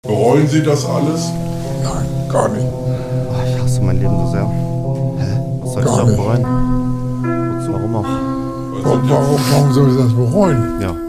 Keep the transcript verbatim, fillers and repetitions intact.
Bereuen Sie das alles? Nein, gar nicht. Oh, ich hasse mein Leben so sehr. Hä? Was soll ich Gar da nicht. bereuen? Wozu? Warum auch? Warum, warum, warum soll ich das bereuen? Ja.